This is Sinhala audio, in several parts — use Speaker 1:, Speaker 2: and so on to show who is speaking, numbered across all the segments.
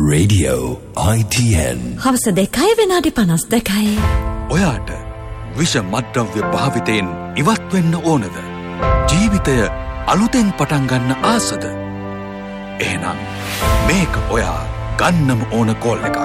Speaker 1: Radio ITN.
Speaker 2: හවස 2 විනාඩි 52.
Speaker 3: ඔයාට විෂ මත්ද්‍රව්‍ය භාවිතයෙන් ඉවත් වෙන්න ඕනද? ජීවිතය අලුතෙන් පටන් ගන්න ආසද? එහෙනම් මේක ඔයා ගන්නම ඕන කෝල් එකක්.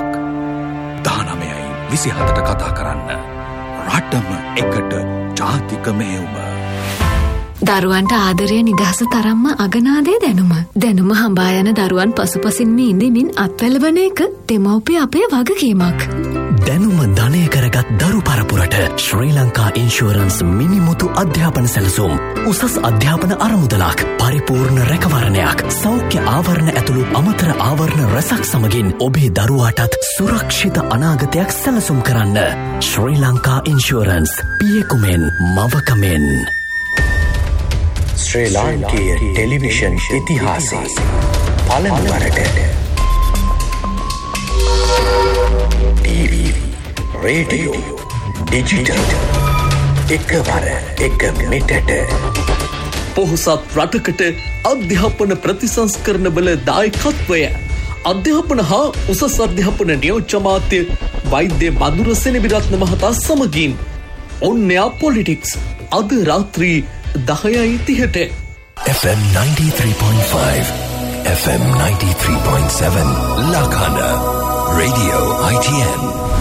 Speaker 3: 19:24ට කතා කරන්න. රටම එකට ජාතික මෙහෙයුම.
Speaker 4: දරුවන්ට ආදරය නිදහස තරම්ම අගනාදේ දැනුම හඹා යන දරුවන් පසුපසින්ම ඉඳමින් අත්වැළවන එක දෙමව්පිය අපේ වගකීමක්.
Speaker 1: දැනුම ධනය කරගත් දරු පරපුරට ශ්‍රී ලංකා ඉන්ෂුරන්ස් මිනිමුතු අධ්‍යාපන සැලසුම්, උසස් අධ්‍යාපන අරමුදලක්, පරිපූර්ණ රැකවරණයක්, සෞඛ්‍ය ආවරණ ඇතුළු අමතර ආවරණ රැසක් සමගින් ඔබේ දරුවාටත් සුරක්ෂිත අනාගතයක් සැලසුම් කරන්න. ශ්‍රී ලංකා ඉන්ෂුරන්ස්, පියෙකුමෙන් මවකමෙන්.
Speaker 5: ශ්‍රී ලාංකීය ටෙලිවිෂන් ඉතිහාසයේ පළමුවරට ටීවී, රේඩියෝ, ඩිජිටල් එකවර එක මෙටට
Speaker 6: පොහොසත් රටකට අධ්‍යාපන ප්‍රතිසංස්කරණ බල දායකත්වය අධ්‍යාපන හා උසස් අධ්‍යාපන නියෝජ්‍ය අමාත්‍ය වෛද්‍ය මధుර සෙනවිරත්න මහතා සමගින් ඔන්නයා පොලිටික්ස් අද රාත්‍රී 10:30ට
Speaker 1: FM 93.5 FM 93.7 Lakana Radio ITN.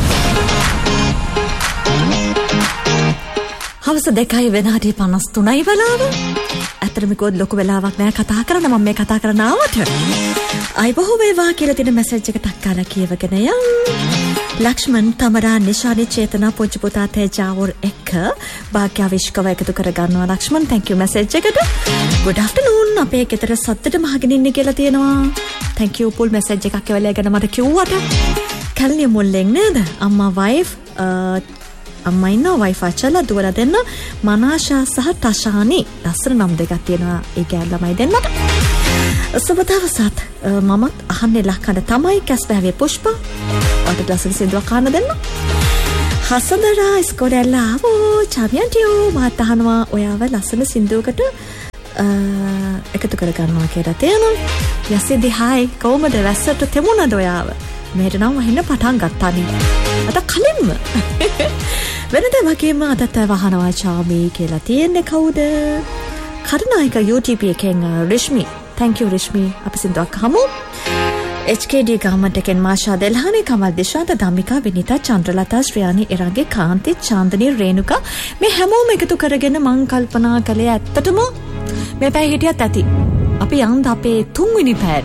Speaker 2: හවස 2 විනාඩි 53 වෙලාව. අතරම කොත් ලොකු වෙලාවක් නෑ කතා කරන්න. මම මේ කතා කරන්න ආවට. අය බොහෝ වේවා කියලා තියෙන මැසේජ් එක ටක්කාලා කියවගෙන යම්. ලක්ෂ්මන් තමරා නිශානි චේතනා පුංචි පුතා තේජාවර් එක්ක භාග්‍යාවිෂ්කව එකතු කරගන්නවා. ලක්ෂ්මන් thank you message එකට. good afternoon අපේ ගෙදර සද්දට මහගෙන ඉන්නේ කියලා තියෙනවා. thank you full message එකක් එවලා ගැන මට කිව්වට. කල්නිය මුල්ලෙන් නේද? අම්මා wife අම්මා ඉන්නවා wife අචල දුවලා දෙන්න මනාෂා සහ ටෂානි ලස්සන නම් දෙකක් තියෙනවා ඒ ගෑල් ළමයි දෙන්නට. සුබදවසත් මමත් අහන්නේ ලක්කන තමයි කැස්බෑවේ පුෂ්පා ඔට ලස්සන සින්දුවක් අහන්න දෙන්න. හසඳරා ඉස්කෝලේ ආවෝ චාමියන්ටියෝ මාත් අහනවා ඔයාව ලස්සන සින්දුවකට එකතු කරගන්නවා කියලා තියෙනවා. යසිදි හායි කොහමද වැස්සට තෙමුණද ඔයාව? මෙහෙට නම් වහින්න පටන් ගත්තානේ. අද කලින්ම වෙනද වගේම අදත් වහනවා චාමී කියලා තියෙන්නේ කවුද? කරුණායික UTP එකෙන් රිෂ්මි. thank you රිෂ්මි. අපි සින්දුවක් අහමු. HKD ගාමන්ට් එකෙන් මාෂා දෙල්හානේ කමල් දිශාන්ත ධම්මිකා විනිතා චන්ද්‍රලතා ශ්‍රියානි එරාගේ කාන්ති චාන්දනී රේණුකා මේ හැමෝම එකතු කරගෙන මං කල්පනා කළේ ඇත්තටම මේ පැය හිටියත් ඇති. අපි යන්න අපේ 3 වෙනි පැයට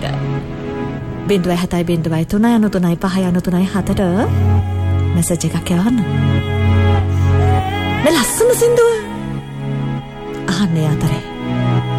Speaker 2: 0.7.3.95.7 මැසේජ් එකක් යවන්න. මේ ලස්සන සින්දුව අහන්නේ අතරේ